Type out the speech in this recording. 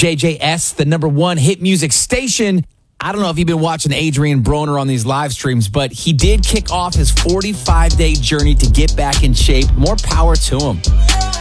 WJJS, the number one hit music station. I don't know if you've been watching Adrian Broner on these live streams, but he did kick off his 45-day journey to get back in shape. More power to him.